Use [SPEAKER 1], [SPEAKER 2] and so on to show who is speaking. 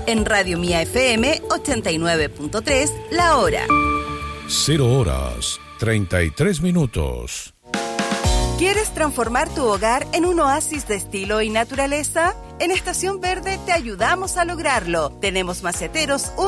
[SPEAKER 1] En Radio Mía FM 89.3, la hora.
[SPEAKER 2] 0:33.
[SPEAKER 1] ¿Quieres transformar tu hogar en un oasis de estilo y naturaleza? En Estación Verde te ayudamos a lograrlo. Tenemos maceteros